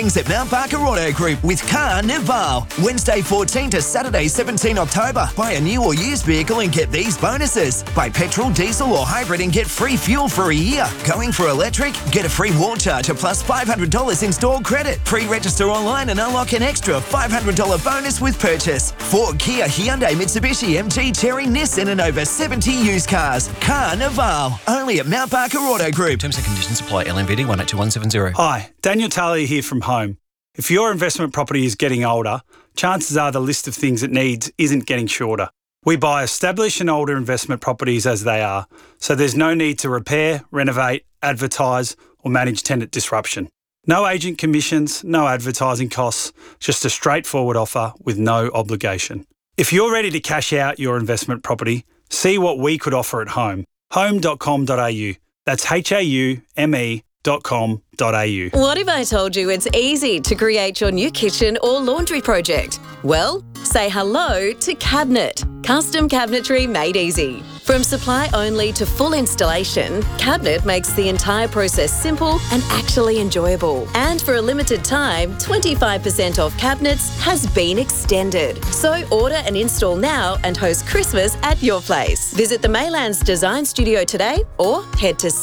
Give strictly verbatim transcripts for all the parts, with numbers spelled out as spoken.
At Mount Barker Auto Group with Carnival. Wednesday fourteen to Saturday seventeen October. Buy a new or used vehicle and get these bonuses. Buy petrol, diesel or hybrid and get free fuel for a year. Going for electric? Get a free wall charger plus five hundred dollars installed credit. Pre-register online and unlock an extra five hundred dollars bonus with purchase. Ford, Kia, Hyundai, Mitsubishi, M G, Chery, Nissan and over seventy used cars. Carnival. Only at Mount Barker Auto Group. Terms and conditions apply. L M V D one eight two one seven zero. Hi, Daniel Talia here from Home. If your investment property is getting older, chances are the list of things it needs isn't getting shorter. We buy established and older investment properties as they are, so there's no need to repair, renovate, advertise or manage tenant disruption. No agent commissions, no advertising costs, just a straightforward offer with no obligation. If you're ready to cash out your investment property, see what we could offer at Home. home dot com dot a u. That's H A U M E dot com dot a u. What if I told you it's easy to create your new kitchen or laundry project? Well, say hello to Cabinet. Custom cabinetry made easy. From supply only to full installation, Cabinet makes the entire process simple and actually enjoyable. And for a limited time, twenty-five percent off cabinets has been extended. So order and install now and host Christmas at your place. Visit the Maylands Design Studio today or head to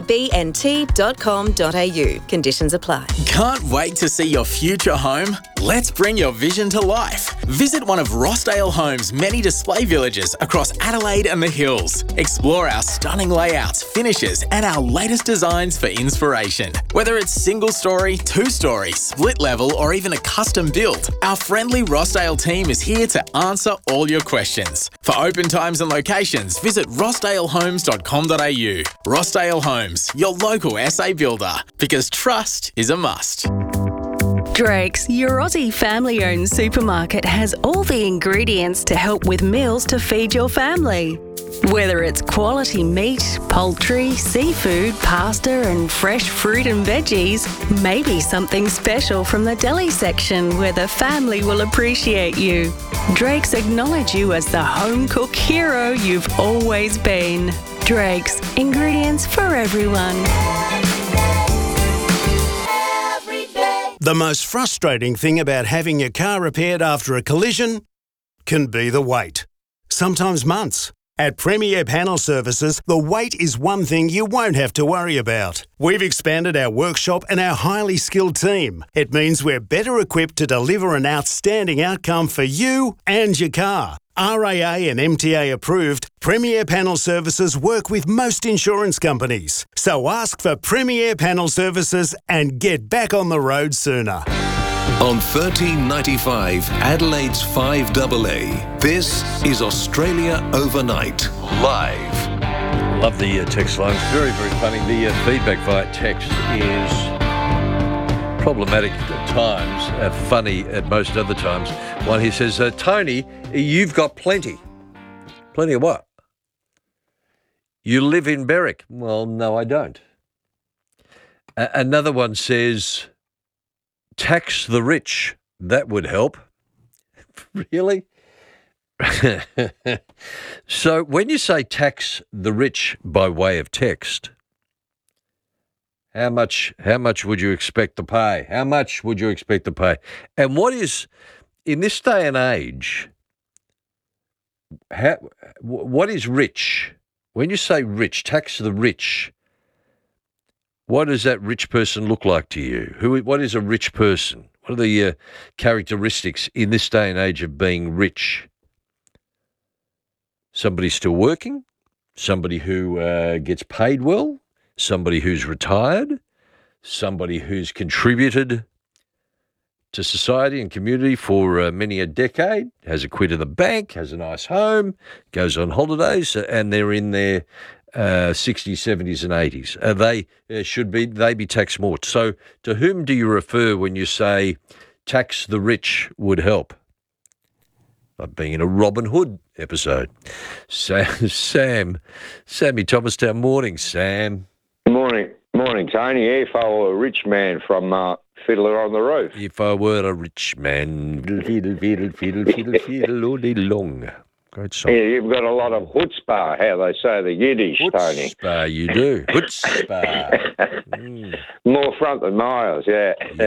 cabnt dot com dot a u. Conditions apply. Can't wait to see your future home? Let's bring your vision to life. Visit one of Rossdale Home's many display villages across Adelaide and the Hills. Explore our stunning layouts, finishes, and our latest designs for inspiration. Whether it's single story, two story, split level, or even a custom build, our friendly Rossdale team is here to answer all your questions. For open times and locations, visit rossdale homes dot com dot a u. Rossdale Homes, your local S A builder, because trust is a must. Drake's, your Aussie family-owned supermarket, has all the ingredients to help with meals to feed your family. Whether it's quality meat, poultry, seafood, pasta and fresh fruit and veggies, maybe something special from the deli section where the family will appreciate you. Drake's acknowledge you as the home cook hero you've always been. Drake's, ingredients for everyone. The most frustrating thing about having your car repaired after a collision can be the wait. Sometimes months. At Premier Panel Services, the wait is one thing you won't have to worry about. We've expanded our workshop and our highly skilled team. It means we're better equipped to deliver an outstanding outcome for you and your car. R A A and M T A approved, Premier Panel Services work with most insurance companies. So ask for Premier Panel Services and get back on the road sooner. On thirteen ninety-five, Adelaide's five A A, this is Australia Overnight, live. Love the uh, text lines. Very, very funny. The uh, feedback via text is problematic at times, uh, funny at most other times. One here says, uh, Tony, you've got plenty. Plenty of what? You live in Berwick. Well, no, I don't. A- another one says, tax the rich. That would help. Really? So when you say tax the rich by way of text, how much how much would you expect to pay? How much would you expect to pay? And what is, in this day and age, how, what is rich? When you say rich, tax the rich, what does that rich person look like to you? Who? What is a rich person? What are the uh, characteristics in this day and age of being rich? Somebody still working? Somebody who uh, gets paid well? Somebody who's retired? Somebody who's contributed to society and community for uh, many a decade, has a quid in the bank, has a nice home, goes on holidays, and they're in their uh, sixties, seventies and eighties. Uh, they uh, should be, they be taxed more. So to whom do you refer when you say tax the rich would help? Like being in a Robin Hood episode. Sam, Sam, Sammy Thomastown, morning, Sam. Morning, morning, Tony. If I were a rich man from uh, Fiddler on the Roof. If I were a rich man, fiddle, fiddle, fiddle, fiddle, fiddle, all day long. Great song. Yeah, you've got a lot of chutzpah, how they say the Yiddish, Tony. Chutzpah, you do. Chutzpah. Mm. More front than miles, yeah.